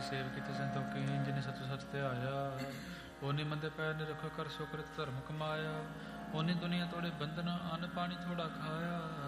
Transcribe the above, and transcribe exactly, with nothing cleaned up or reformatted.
Save ਕੀਤੇ ਸੰਤੋਖੀ ਜਿਨੇ ਸਤੁ ਸਚ ਤੇ ਆਇਆ। ਉਹਨੇ ਮੰਦੇ ਪੈਰ ਨੇ ਰੱਖੋ ਕਰ ਸੁਕ੍ਰਿਤ ਧਰਮ ਕਮਾਇਆ। ਉਹਨੇ ਦੁਨੀਆ ਤੋੜੇ ਬੰਧਨ ਅੰਨ ਪਾਣੀ ਥੋੜਾ ਖਾਇਆ।